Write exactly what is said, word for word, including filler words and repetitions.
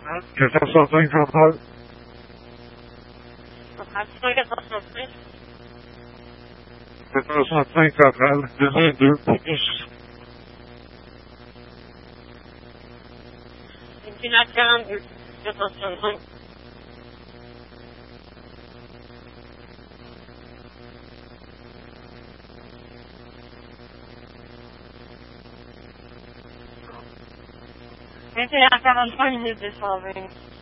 quatre cent cinq centrale. quatre cent cinq centrale. deux un deux. quarante-deux. quatre cent cinq. vingt et un quarante-trois minutes deux cent vingt.